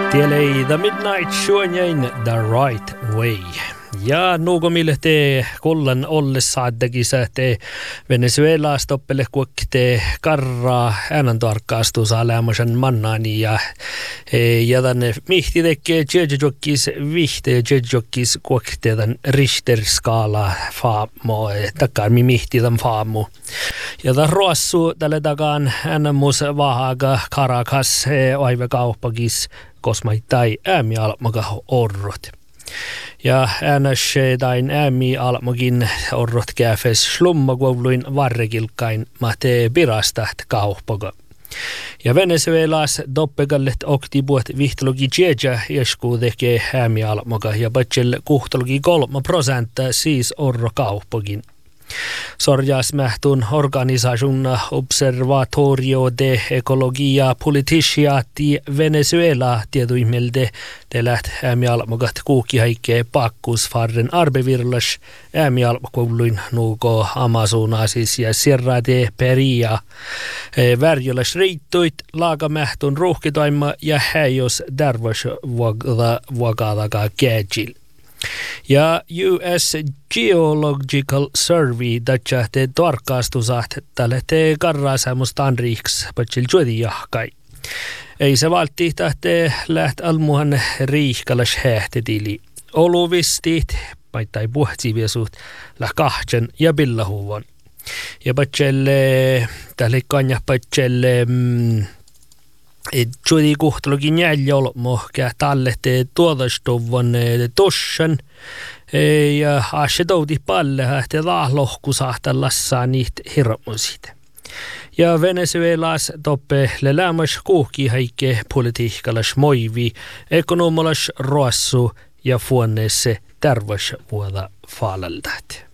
Tielei The Midnight Showin The Right Way. Ja nuuko mille te kollan ollessaaddakin te Venezuela stoppele kuokkite karraa äänantarkkaastus aleamasen mannaani ja tänne mihti tekee Jejojokkis vihte ja Jejojokkis kuokkite tämän Richter-skaala faamo takkaan mihti tämän faamo. Ja tämän ruossu tälle takaan äänemus vahaga Caracas aive kauppakis kosmaittai äämi almaka orrot. Ja äänäs tain äämi almokin orrot käfes slummakuuluin varrekilkain mahte pirasta kauppaka. Ja Venezuelas doppegallet oktibuot vihtologi jeja jesku tekee äämi almoka ja patsel kuhtologi 3% siis orro kauppakin. Sorjas mähtun organisaationa Observatorio de Ecologia Politiciati Venezuela tietuimelde te läht äämialmokat kuukkihaikkeen pakkus farren arbevirlas äämialmokouluin nuuko Amazonasis ja Sierra de Peria värjöläs riittuit laagamähtun ruuhkitoimma ja häijos därvas vuokadaga käjil. Ja US Geological Survey te tarkastusat tälle te karraasämustaan riiks patsil juodi jahkai. Ei se valti tähte läht almuhan riihkalas hähtetili. Oluvistit, paittai puhtsiviesut, kahtsen ja billahuvan. Ja patsil tälle kanja patsil juodi kuhtalokin jäljolmo kää tallette tuodastuvan tossan ja asetouti palle te lahlohku sahtallassa niitä hirmuisit. Ja Venezuelas toppe lämmäs kuhki heikke politiikkalas moivi, ekonomalas ruossu ja fuonneesse terveys vuoda faalaltat.